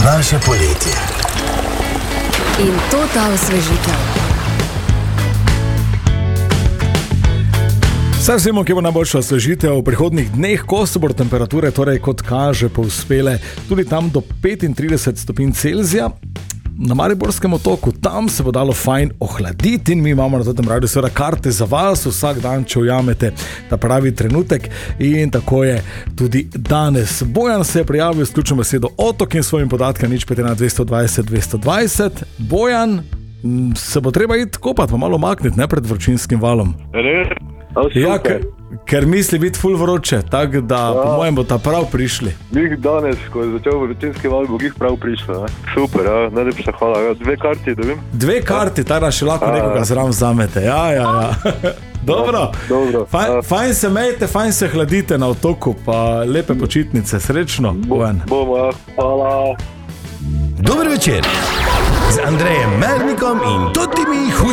Naše poletje. In to ta osvežitev. Saj vsemo, kje bo najboljša osvežitev v prihodnih dneh, ko se bodo temperature, torej kot kaže, povzpele tudi tam do 35 stopinj Celzija. Na Mariborskem otoku, tam se bo dalo fajn ohladiti in mi imamo na tem radiju seveda karte za vas, vsak dan, če ujamete ta pravi trenutek, in tako je tudi danes. Bojan se je prijavil s ključno besedo otok in svojim podatkom 051 220 220. Bojan, se bo treba iti kopati, pa malo makniti, ne, pred vročinskim valom. Ja, ker misli biti ful vroče, tako da po mojem bo ta prav prišli. Njih danes, ko je začel vročinski val, bo jih prav prišlo, ne? Super, ja, najlepša hvala. Ja, 2 karti dobim. 2 karti, tada še lahko nekoga zraven vzamete, ja. Dobro. Fajn se mejte, fajn se hladite na otoku, pa lepe počitnice, srečno. Bomo, hvala. Dober večer z Andrejem Mernikom in Totimi